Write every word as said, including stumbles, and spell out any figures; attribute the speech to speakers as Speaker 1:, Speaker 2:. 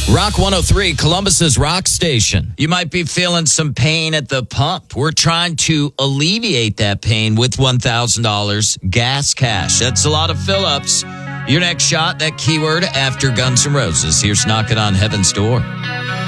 Speaker 1: Rock one oh three, Columbus's rock station. You might be feeling some pain at the pump. We're trying to alleviate that pain with one thousand dollars gas cash. That's a lot of fill-ups. Your next shot, that keyword after Guns N' Roses. Here's Knocking on Heaven's Door.